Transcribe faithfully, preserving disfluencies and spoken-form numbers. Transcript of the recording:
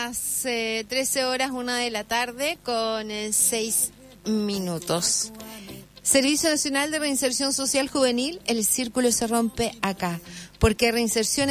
Las eh, trece horas, una de la tarde, con eh, seis minutos. Servicio Nacional de Reinserción Social Juvenil, el círculo se rompe acá, porque reinserción